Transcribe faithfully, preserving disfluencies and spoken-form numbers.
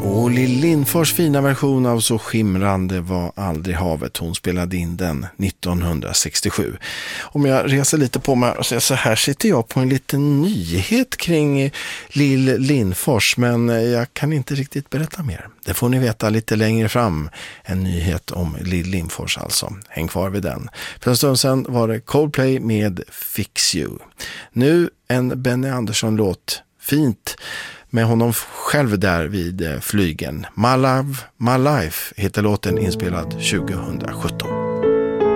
Och Lill Lindfors fina version av Så skimrande var aldrig havet. Hon spelade in den nittonhundrasextiosju. Om jag reser lite på mig och säger så här, sitter jag på en liten nyhet kring Lill Lindfors, men jag kan inte riktigt berätta mer. Det får ni veta lite längre fram. En nyhet om Lill Lindfors alltså. Häng kvar vid den. För en stund sedan var det Coldplay med Fix You. Nu en Benny Andersson-låt. Fint med honom själv där vid flygen. My Love, My Life heter låten, inspelad tjugohundrasjutton.